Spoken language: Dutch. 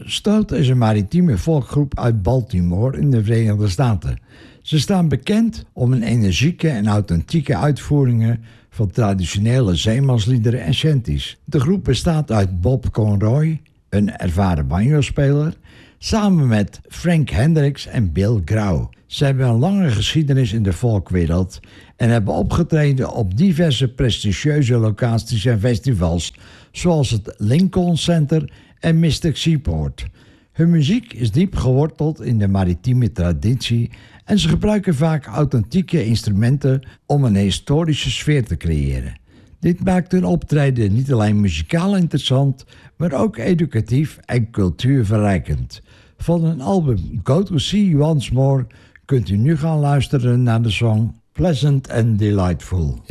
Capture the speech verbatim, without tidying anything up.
Stoat is een maritieme volkgroep uit Baltimore in de Verenigde Staten. Ze staan bekend om hun energieke en authentieke uitvoeringen van traditionele zeemansliederen en shanties. De groep bestaat uit Bob Conroy, een ervaren banjo-speler, samen met Frank Hendricks en Bill Grau. Ze hebben een lange geschiedenis in de folkwereld en hebben opgetreden op diverse prestigieuze locaties en festivals, zoals het Lincoln Center en Mystic Seaport. Hun muziek is diep geworteld in de maritieme traditie en ze gebruiken vaak authentieke instrumenten om een historische sfeer te creëren. Dit maakt hun optreden niet alleen muzikaal interessant, maar ook educatief en cultuurverrijkend. Van hun album Go to See You Once More kunt u nu gaan luisteren naar de song Pleasant and Delightful.